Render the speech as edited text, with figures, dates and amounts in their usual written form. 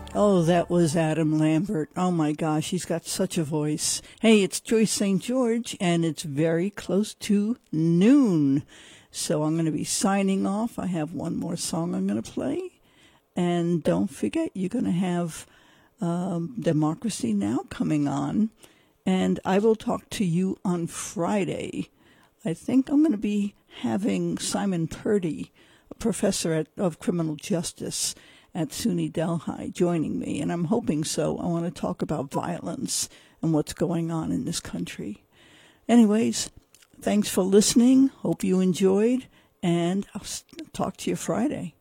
Oh, that was Adam Lambert. Oh my gosh, he's got such a voice. Hey, it's Joyce St. George, and it's very close to noon. So I'm going to be signing off. I have one more song I'm going to play. And don't forget, you're going to have Democracy Now! Coming on. And I will talk to you on Friday. I think I'm going to be having Simon Purdy, a professor of criminal justice at SUNY Delhi, joining me, and I'm hoping so. I want to talk about violence and what's going on in this country. Anyways, thanks for listening. Hope you enjoyed, and I'll talk to you Friday.